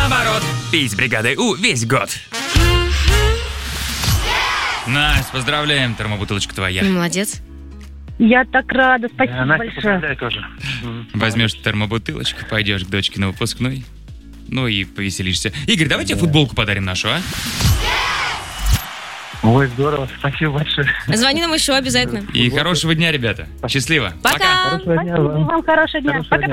наоборот. Пей с бригадой У весь год. Настя, поздравляем, термобутылочка твоя. Молодец. Я так рада, спасибо Настя, большое. поздравляю тоже. Возьмешь термобутылочку, пойдешь к дочке на выпускной. Ну и повеселишься. Игорь, давайте футболку подарим нашу, а? Ой, здорово, спасибо большое. Звони нам еще обязательно. И хорошего дня, ребята. Счастливо. Пока. Хорошего дня Спасибо вам. вам, хорошего дня. Хорошего Пока. дня.